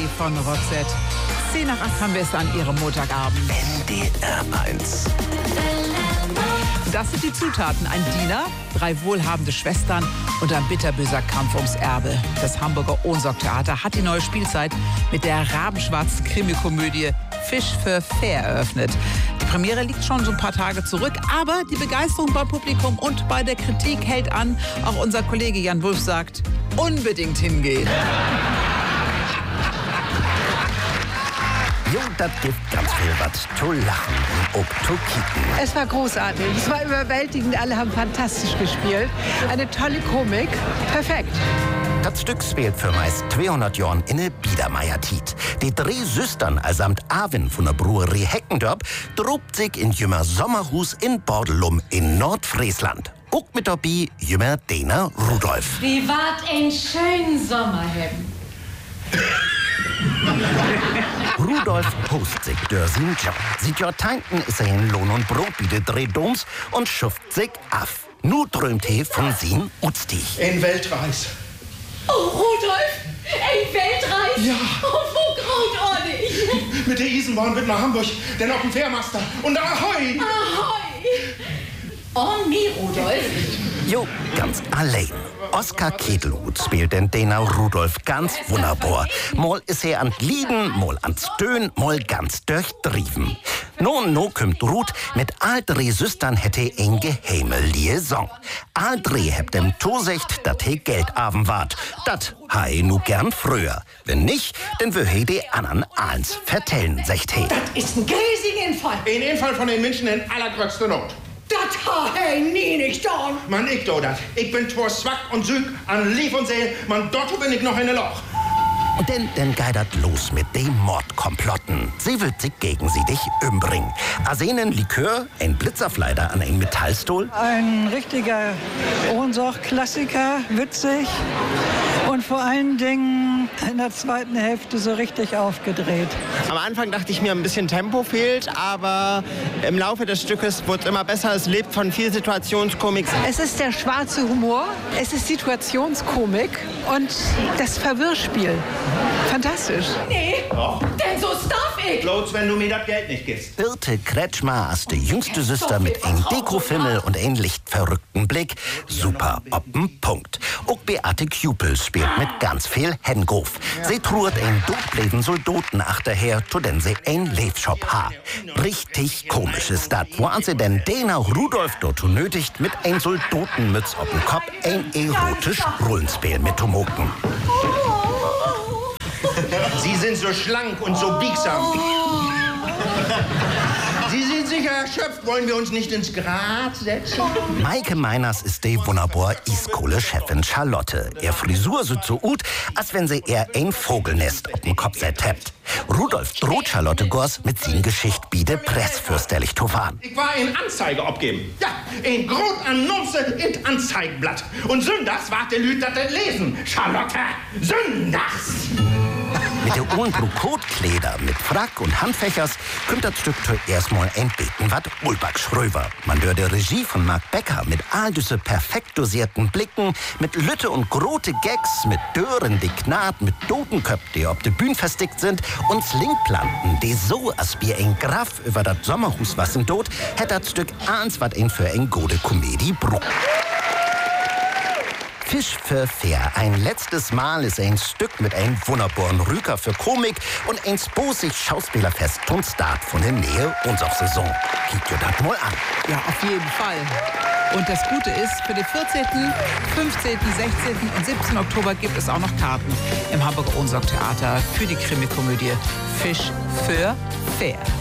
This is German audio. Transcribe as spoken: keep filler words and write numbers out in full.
von Roxette. zehn nach acht haben wir es an Ihrem Montagabend. N D R eins. Das sind die Zutaten. Ein Diener, drei wohlhabende Schwestern und ein bitterböser Kampf ums Erbe. Das Hamburger Ohnsorg-Theater hat die neue Spielzeit mit der rabenschwarzen Krimikomödie Fisch für Fair eröffnet. Die Premiere liegt schon so ein paar Tage zurück, aber die Begeisterung beim Publikum und bei der Kritik hält an. Auch unser Kollege Jan Wulff sagt, unbedingt hingehen. Jo, das gibt ganz viel was zu lachen und auch zu kicken. Es war großartig, es war überwältigend, alle haben fantastisch gespielt. Eine tolle Komik, perfekt. Das Stück spielt für meist zweihundert Jahren in der Biedermeier-Tit. Die drei Süstern allesamt Arwen von der Brewerie Heckendorp drobt sich in jümmer Sommerhus in Bordelum in Nordfriesland. Auch mit dabei jümmer Dena Rudolf. Wie wart ein schönen Sommer haben. Rudolf post sich durch seinen Job. Sieht Jahrzehnten ist er in Lohn und Brot wie der Drehdoms und schuft sich af. Nu träumt er von sin Utstich. In Weltreis. Oh, Rudolf, ein Weltreis? Ja. Oh, wo graut ordentlich. Mit der Isenbahn wird nach Hamburg, denn auf dem Fährmaster. Und Ahoi! Ahoi! Oh, nee, Rudolf. Jo, ganz allein. Oskar Ketelhut spielt den Dena Rudolf ganz wunderbar. Mal ist er an Lieden, mal an Stöhn, mal ganz durchtrieben. No, no kümmt Ruth, mit all drei Süstern hätte ein geheime Liaison. All drei hebt dem Tosecht, dat he Geldaben wart. Dat ha he nu gern früher. Wenn nicht, dann wö he die anderen eins vertellen, secht he. Das ist ein riesiger Infall. Ein Infall von den Menschen in allergrößter Not. Das ha he nie nicht getan. Man, ich do dat. Ich bin zwar zwack und süg, an Lief und Seel, man, dort bin ich noch in der Loch. Und dann, dann geidert los mit dem Mordkomplotten. Sie will sich gegen sie dich umbringen. Arsenen Likör, ein Blitzerfleider an ein Metallstuhl. Ein richtiger Ohnsorg-Klassiker, witzig und vor allen Dingen in der zweiten Hälfte so richtig aufgedreht. Am Anfang dachte ich mir, ein bisschen Tempo fehlt, aber im Laufe des Stückes wird es immer besser. Es lebt von viel Situationskomik. Es ist der schwarze Humor, es ist Situationskomik und das Verwirrspiel. Fantastisch. Nee, Doch. denn so darf ich. Bloß, wenn du mir das Geld nicht gibst. Birte Kretschmer ist die jüngste Süster mit ein Dekofimmel und ein lichtverrückten Blick. Super ob'n Punkt. Auch Beate Kupel spielt mit ganz viel Hengof. Sie truert ein dotbläden Soldaten achterher, zu den sie ein Lebshop ha. Richtig komisch ist dat, wo an sie denn Dena Rudolf dort nötigt, mit ein Soldatenmütz ob'n Kopf ein erotisch Rollenspiel mit zu moken. Sie sind so schlank und so biegsam. Sie sind sicher erschöpft. Wollen wir uns nicht ins Grat setzen? Maike Meiners ist die wunderbar Iskole-Chefin Charlotte. Ihr Frisur sieht so gut, als wenn sie eher ein Vogelnest auf dem Kopf hebt. Rudolf droht Charlotte Gors mit sin Geschicht biede pressfürsterlich zu fahren. Ich war in Anzeige abgeben. Ja, in Grot Annonce in Anzeigenblatt. Und sündags wart der Lüd dat lesen. Charlotte, sündags! Mit der Ohrenbruch-Kotkleider mit Frack und Handfächers kommt das Stück zuerst mal ein Beten wat Ulbach Schröver. Man hört die Regie von Marc Becker mit all diese perfekt dosierten Blicken, mit Lütte und grote Gags, mit Dören, die knarrt, mit Dotenköpf, die auf der Bühne verstickt sind und Slingplanten, die so als wie ein Graf über das Sommerhus wassen tot, hätt das Stück eins wat ein für ein gute Komödie bruch. Fisch für Fair. Ein letztes Mal ist ein Stück mit einem wunderbaren Rüker für Komik und ein sposig Schauspielerfest zum Start von der Nähe unserer Saison. Kickt ihr das mal an. Ja, auf jeden Fall. Und das Gute ist, für den vierzehnten, fünfzehnten, sechzehnten und siebzehnten Oktober gibt es auch noch Karten im Hamburger Ohnsorg-Theater für die Krimikomödie Fisch für Fair.